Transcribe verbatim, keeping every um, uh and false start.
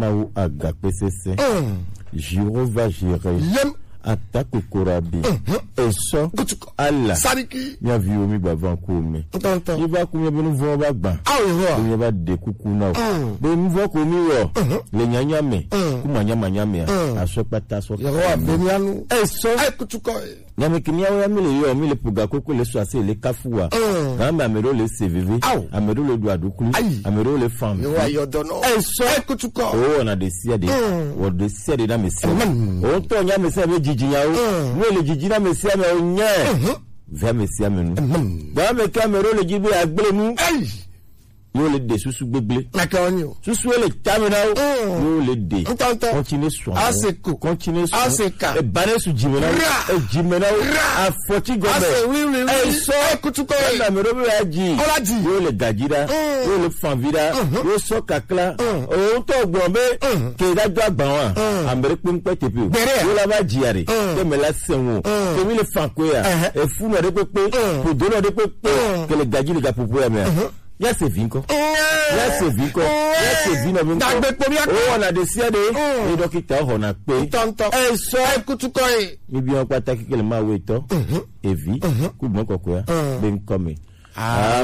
mau agapesese Jehova Jireh Attaque Korabi Eso Allah Sariki Mia viomi bavan kome Iba kumye benu vwa bagba Kumye ba de kukuna Benu vwa komi yo Le nyanyame Kuma nyama nyame Aswe pata aswe Yehowa benianu Eso Kutuko Nyame kimya ya mile yo Mile puga koko le swase le kafuwa Kama amero le sevive Amero le duadukuli Amero le fami Yehowa yodono Eso Kutuko Oh na desia de O desia de na mesia O to nyame se me jijinya o No le jijina mesia me o nye Via mesia me nu Ba me kamero le jibe agblenu Yo le de susu gbegle Nakonyo susu le tamina o yo le de continue soin Aseko continue soin Aseka e bane su jimena e jimena a foti gombe Ase oui oui e so kutuko na mero be aji Olaji yo le gajira yo le fanvira yo so kakla o to gbombe ke da gba gban wa amere pinpe tepi yo la ba jiare ke me la senwo ke mi le fanko ya e fu no de pepe po do no de pepe ke le gajiri ga popo ya me Yes, vinko. Yes, vinko. Yes, vino vinko. Dagbe pomi ak. Oh, on a décidé. Et donc il t'a on a payé. Tonton. Eh, so. Kutuko e. Mi bien pas ta ki le ma weto. Evi. Ku bon kokwa. Ben comme. Ah.